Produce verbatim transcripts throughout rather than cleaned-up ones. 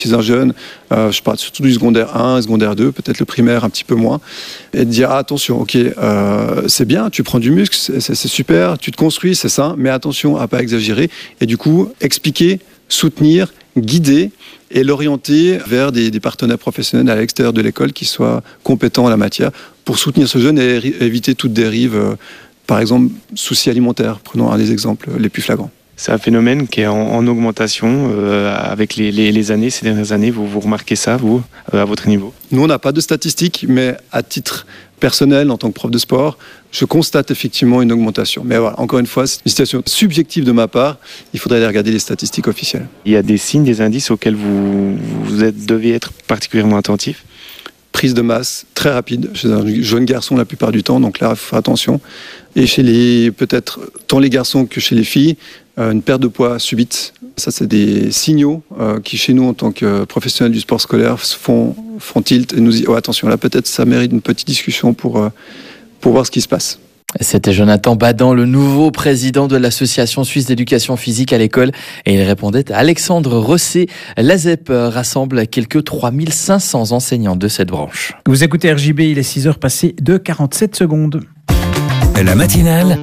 Chez un jeune, euh, je parle surtout du secondaire un, secondaire deux, peut-être le primaire un petit peu moins, et de dire ah, attention, ok, euh, c'est bien, tu prends du muscle, c'est, c'est, c'est super, tu te construis, c'est ça, mais attention à pas exagérer, et du coup expliquer, soutenir, guider et l'orienter vers des, des partenaires professionnels à l'extérieur de l'école qui soient compétents en la matière pour soutenir ce jeune et ri- éviter toute dérive, euh, par exemple soucis alimentaires, prenons un des exemples les plus flagrants. C'est un phénomène qui est en, en augmentation euh, avec les, les, les années, ces dernières années. Vous, vous remarquez ça, vous, euh, à votre niveau ? Nous, on n'a pas de statistiques, mais à titre personnel, en tant que prof de sport, je constate effectivement une augmentation. Mais voilà, encore une fois, c'est une situation subjective de ma part. Il faudrait aller regarder les statistiques officielles. Il y a des signes, des indices auxquels vous, vous êtes, devez être particulièrement attentif ? Prise de masse très rapide chez un jeune garçon la plupart du temps, donc là, il faut faire attention. Et chez les, peut-être tant les garçons que chez les filles, euh, une perte de poids subite. Ça, c'est des signaux euh, qui, chez nous, en tant que professionnels du sport scolaire, font, font tilt et nous disent oh, attention, là, peut-être ça mérite une petite discussion pour, euh, pour voir ce qui se passe. C'était Jonathan Badan, le nouveau président de l'Association suisse d'éducation physique à l'école. Et il répondait à Alexandre Rosset. L'A S E P rassemble quelques trois mille cinq cents enseignants de cette branche. Vous écoutez R J B, il est six heures passées de quarante-sept secondes. La matinale,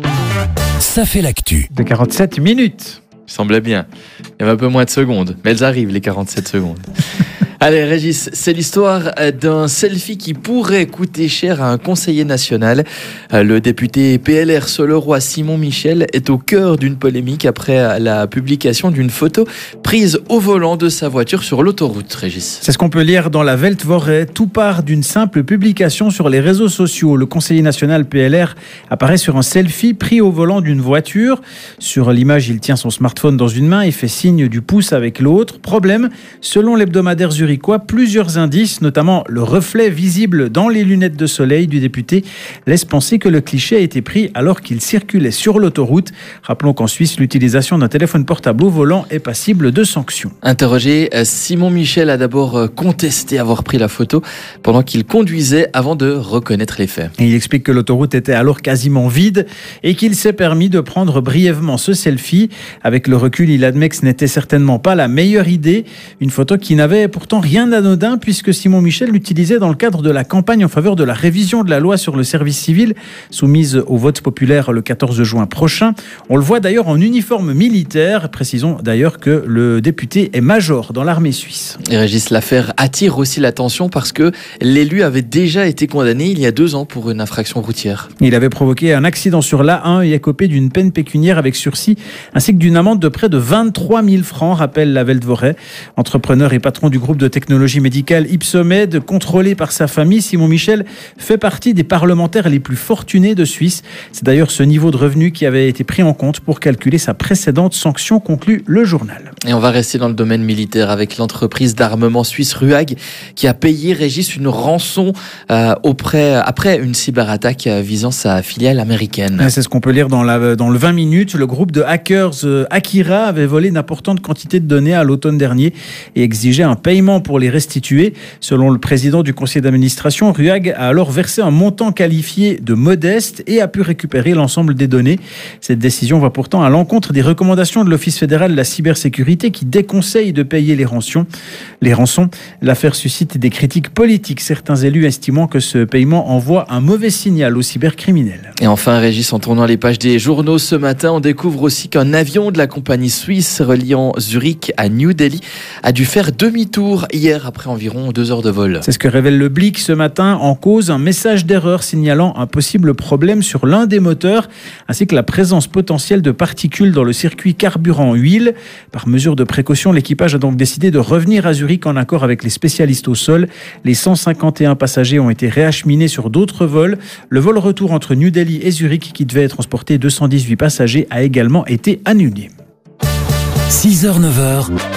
ça fait l'actu. De quarante-sept minutes. Il semblait bien. Il y avait un peu moins de secondes. Mais elles arrivent, les quarante-sept secondes. Allez, Régis, c'est l'histoire d'un selfie qui pourrait coûter cher à un conseiller national. Le député P L R Soleroy Simon Michel est au cœur d'une polémique après la publication d'une photo prise au volant de sa voiture sur l'autoroute, Régis. C'est ce qu'on peut lire dans la Weltwoche. Tout part d'une simple publication sur les réseaux sociaux. Le conseiller national P L R apparaît sur un selfie pris au volant d'une voiture. Sur l'image, il tient son smartphone dans une main et fait signe du pouce avec l'autre. Problème, selon l'hebdomadaire Zurich, plusieurs indices, notamment le reflet visible dans les lunettes de soleil du député, laissent penser que le cliché a été pris alors qu'il circulait sur l'autoroute. Rappelons qu'en Suisse, l'utilisation d'un téléphone portable au volant est passible de sanctions. Interrogé, Simon Michel a d'abord contesté avoir pris la photo pendant qu'il conduisait avant de reconnaître les faits. Et il explique que l'autoroute était alors quasiment vide et qu'il s'est permis de prendre brièvement ce selfie. Avec le recul, il admet que ce n'était certainement pas la meilleure idée. Une photo qui n'avait pourtant rien d'anodin puisque Simon Michel l'utilisait dans le cadre de la campagne en faveur de la révision de la loi sur le service civil soumise au vote populaire le quatorze juin prochain. On le voit d'ailleurs en uniforme militaire. Précisons d'ailleurs que le député est major dans l'armée suisse. Et Régis, l'affaire attire aussi l'attention parce que l'élu avait déjà été condamné il y a deux ans pour une infraction routière. Il avait provoqué un accident sur l'A un et écopé d'une peine pécuniaire avec sursis ainsi que d'une amende de près de vingt-trois mille francs, rappelle la Weltwoche. Entrepreneur et patron du groupe de technologie médicale Ipsomed, contrôlé par sa famille, Simon Michel fait partie des parlementaires les plus fortunés de Suisse. C'est d'ailleurs ce niveau de revenu qui avait été pris en compte pour calculer sa précédente sanction, conclut le journal. Et on va rester dans le domaine militaire avec l'entreprise d'armement suisse Ruag qui a payé, Régis, une rançon euh, auprès, après une cyberattaque visant sa filiale américaine. C'est ce qu'on peut lire dans, la, dans le vingt minutes. Le groupe de hackers euh, Akira avait volé une importante quantité de données à l'automne dernier et exigeait un paiement pour les restituer. Selon le président du conseil d'administration, Ruag a alors versé un montant qualifié de modeste et a pu récupérer l'ensemble des données. Cette décision va pourtant à l'encontre des recommandations de l'Office fédéral de la cybersécurité qui déconseille de payer les rançons. Les rançons. L'affaire suscite des critiques politiques, certains élus estimant que ce paiement envoie un mauvais signal aux cybercriminels. Et enfin, Régis, en tournant les pages des journaux ce matin, on découvre aussi qu'un avion de la compagnie suisse reliant Zurich à New Delhi a dû faire demi-tour hier après environ deux heures de vol. C'est ce que révèle le Blick ce matin. En cause, un message d'erreur signalant un possible problème sur l'un des moteurs ainsi que la présence potentielle de particules dans le circuit carburant-huile. Par mesure de précaution, l'équipage a donc décidé de revenir à Zurich en accord avec les spécialistes au sol. Les cent cinquante et un passagers ont été réacheminés sur d'autres vols. Le vol retour entre New Delhi et Zurich, qui devait transporter deux cent dix-huit passagers, a également été annulé. six heures neuf heures,